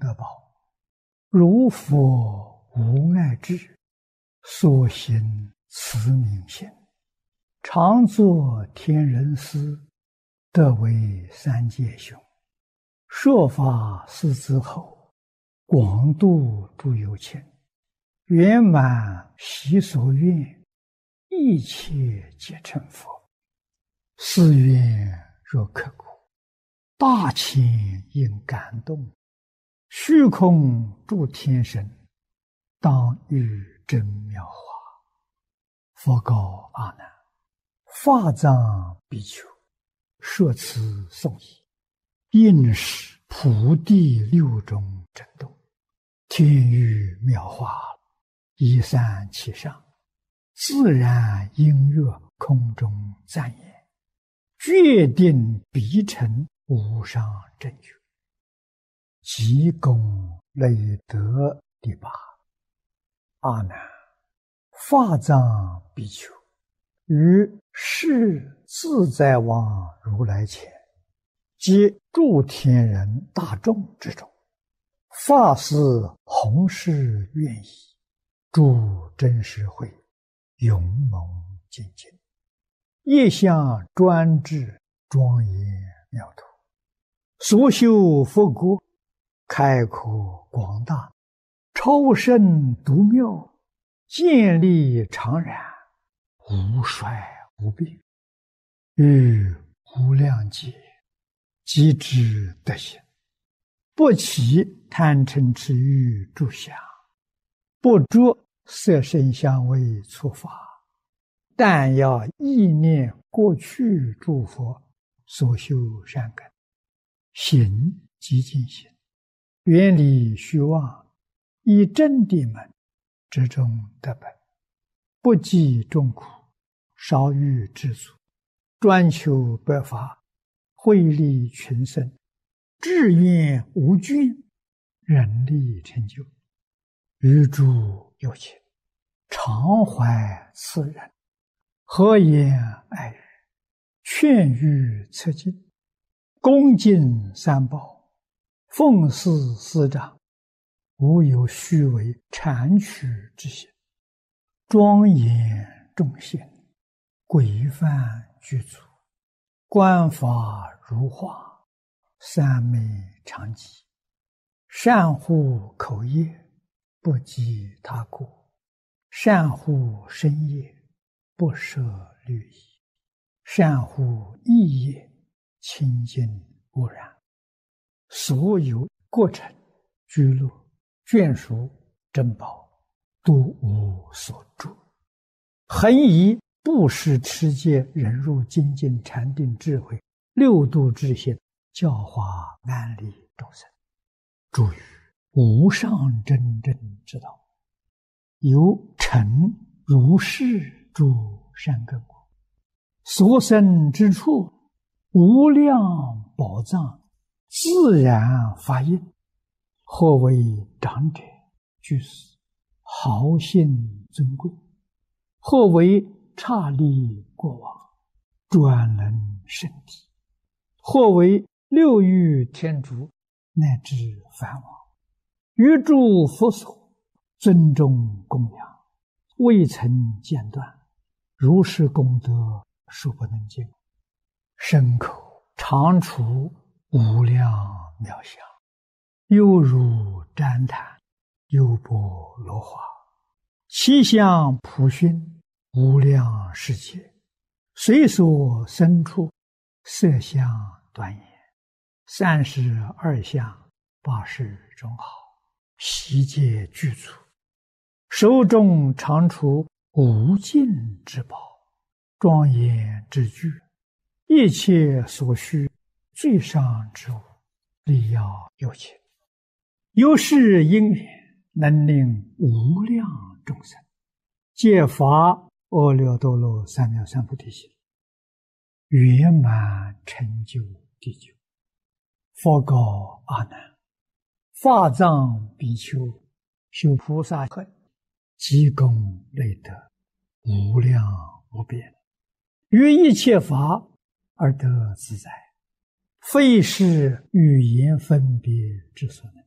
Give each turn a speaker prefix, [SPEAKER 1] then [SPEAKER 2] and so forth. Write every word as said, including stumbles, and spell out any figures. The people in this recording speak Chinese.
[SPEAKER 1] 德宝，如佛无碍智，所行慈悯心，常作天人师，得为三界雄。说法四之后，广度诸有情，圆满习所愿，一切皆成佛。是愿若刻骨，大千应感动，虚空诸天神，当遇真妙法。佛告阿难：法藏比丘，说此颂已，应是普地六种震动，天域妙法，一散其上，自然音乐空中赞言，决定必成无上正觉。即功累德第八。阿难，法藏比丘于世自在王如来前，及诸天人大众之中，发誓弘誓愿意，诸真实会勇猛精进，业相专制，庄严妙土，所修佛国开阔广大，超胜独妙，建立常然，无衰无病，于无量劫即知德行，不起贪嗔痴欲诸相，不着色声香味触法，但要意念过去诸佛所修善根，行即净行，远离虚妄，以真谛门之中得本，不计众苦，少欲知足，专求百法，惠利群生，志愿无倦，人力成就。于诸有情，常怀慈仁，和颜爱语，劝喻策进，恭敬三宝，奉事师长，无有虚伪谄曲之心，庄严众贤，规范具足，观法如画，三昧常寂，善护口业，不及他过，善护身业，不舍律仪，善护意业，清净无染。所有过程、居落、眷属、珍宝，都无所住。恒以布施、持戒、忍辱、精进、禅定、智慧六度之心，教化安利众生，诸于无上真正之道，由成如是诸善根果，所生之处，无量宝藏，自然发应。或为长者、居士、豪信尊贵，或为刹利过往，专能圣体，或为六欲天竺，乃至梵王，于诸佛所尊重供养，未曾间断，如是功德数不能尽，身口常处无量妙相，犹如旃檀，优波罗花，其相普熏，无量世界，随所生处，色相端严，三十二相，八十种好，悉皆具足，手中常处无尽之宝，庄严之具，一切所需最上之物，利要有情，有是因缘，能令无量众生皆发阿耨多罗三藐三菩提心，圆满成就地久。佛告阿难：法藏比丘修菩萨恨，积功累德，无量无边，于一切法而得自在，非是语言分别之所能。